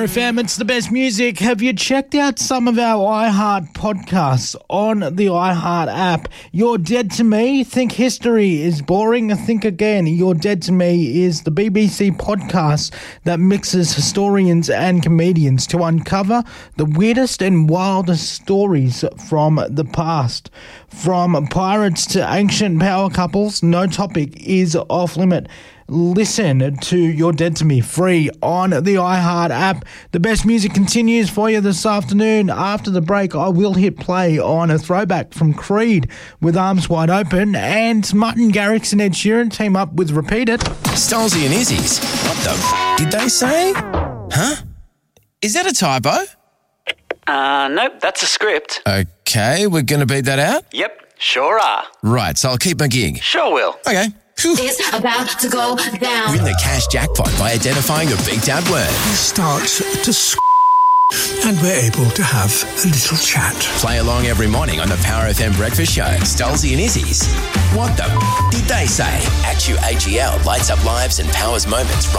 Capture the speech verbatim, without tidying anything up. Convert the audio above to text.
F M, it's the best music. Have you checked out some of our iHeart podcasts on the iHeart app? You're Dead to Me, Think History is Boring, Think Again. You're Dead to Me is the B B C podcast that mixes historians and comedians to uncover the weirdest and wildest stories from the past. From pirates to ancient power couples, no topic is off limit. Listen to You're Dead to Me free on the iHeart app. The best music continues for you this afternoon. After the break, I will hit play on a throwback from Creed with Arms Wide Open, and Martin Garrix and Ed Sheeran team up with Repeat It. Stolzy and Izzy's. What the f*** did they say? Huh? Is that a typo? Uh, nope, that's a script. Okay, we're going to beat that out? Yep, sure are. Right, so I'll keep my gig. Sure will. Okay. It's about to go down. Win the cash jackpot by identifying a beat out word. Starts to sc- and we're able to have a little chat. Play along every morning on the Power F M Breakfast Show. Stolzy and Izzy's. What the f*** did they say? Actu A G L lights up lives and powers moments.